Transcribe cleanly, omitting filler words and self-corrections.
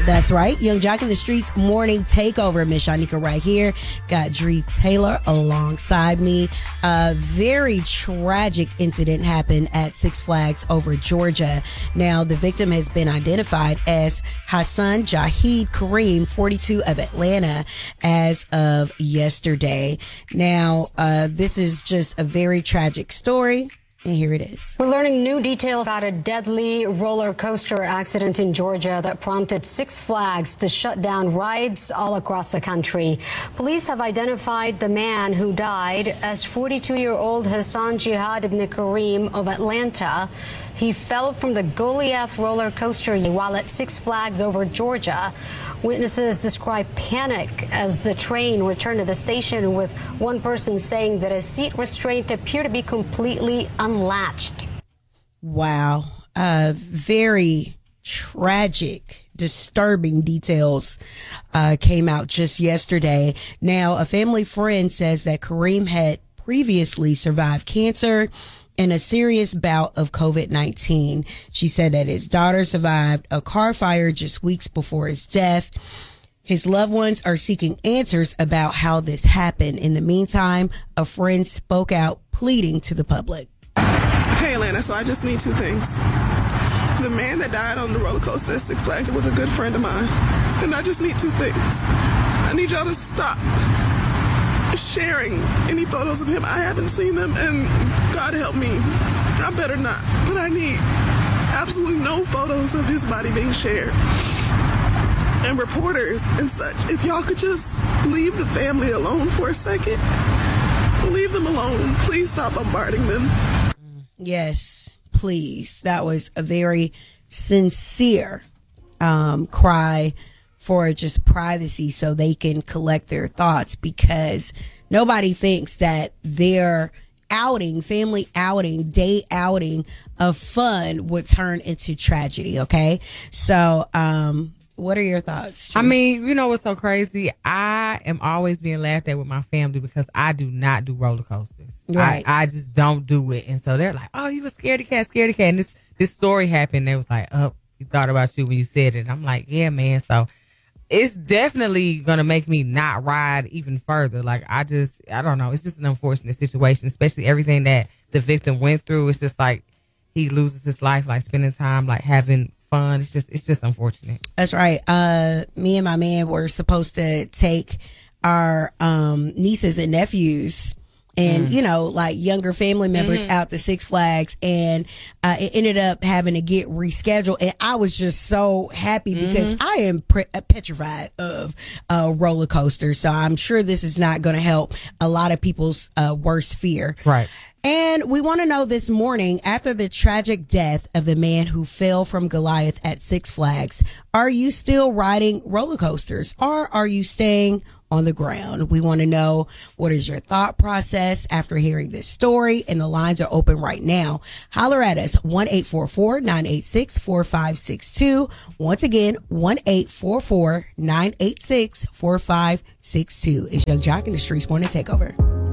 That's right. Young Jock in the Streets morning takeover. Miss Shanika right here. Got Dree Taylor alongside me. A very tragic incident happened at Six Flags over Georgia. Now, the victim has been identified as Hassan Jahid Kareem, 42, of Atlanta, as of yesterday. Now, this is just a very tragic story. And here it is. We're learning new details about a deadly roller coaster accident in Georgia that prompted Six Flags to shut down rides all across the country. Police have identified the man who died as 42-year-old Hassan Jihad ibn Kareem of Atlanta. He fell from the Goliath roller coaster while at Six Flags over Georgia. Witnesses describe panic as the train returned to the station, with one person saying that his seat restraint appeared to be completely unlatched. Wow. Very tragic, disturbing details came out just yesterday. Now, a family friend says that Kareem had previously survived cancer and a serious bout of COVID-19. She said that his daughter survived a car fire just weeks before his death. His loved ones are seeking answers about how this happened. In the meantime, a friend spoke out, pleading to the public. Hey, Atlanta, so I just need two things. The man that died on the roller coaster at Six Flags was a good friend of mine. And I just need two things. I need y'all to stop sharing any photos of him. I haven't seen them, and God help me, I better not, but I need absolutely no photos of his body being shared. And reporters and such, if y'all could just leave the family alone for a second, leave them alone. Please stop bombarding them. Yes, please. That was a very sincere cry for just privacy so they can collect their thoughts, because nobody thinks that their outing, family outing, day outing of fun would turn into tragedy. Okay. So, what are your thoughts, Drew? I mean, you know what's so crazy? I am always being laughed at with my family because I do not do roller coasters. Right. I just don't do it. And so they're like, oh, you a scaredy cat. And this story happened. They was like, oh, he thought about you when you said it. And I'm like, yeah, man. So it's definitely going to make me not ride even further. Like, I don't know. It's just an unfortunate situation, especially everything that the victim went through. It's just like he loses his life, like spending time, like having fun. It's just unfortunate. That's right. Me and my man were supposed to take our nieces and nephews and, you know, like younger family members out to Six Flags, and it ended up having to get rescheduled. And I was just so happy because I am petrified of roller coasters. So I'm sure this is not going to help a lot of people's worst fear. Right. And we want to know this morning, after the tragic death of the man who fell from Goliath at Six Flags, are you still riding roller coasters, or are you staying on the ground? We want to know, what is your thought process after hearing this story? And the lines are open right now. Holler at us, 1-844-986-4562. Once again, 1-844-986-4562. It's Young Jock in the Streets Morning Takeover.